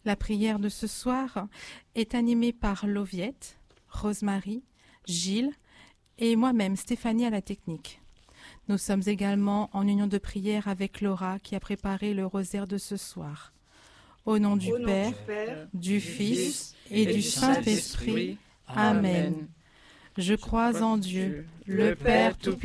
La prière de ce soir est animée par Lauviette, Rosemary, Gilles et moi-même, Stéphanie, à la technique. Nous sommes également en union de prière avec Laura qui a préparé le rosaire de ce soir. Au nom du Père, du Fils et du Saint-Esprit. Amen. Je crois en Dieu, le Père Tout-Puissant,